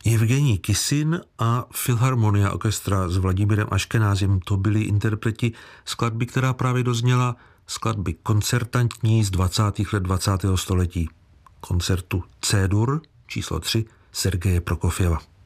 Jevgenij Kisin a Filharmonia Orchestra s Vladimírem Aškenázim, to byli interpreti skladby, která právě dozněla, skladby koncertantní z 20. let 20. století. Koncertu C-dur číslo 3 Sergeje Prokofjeva.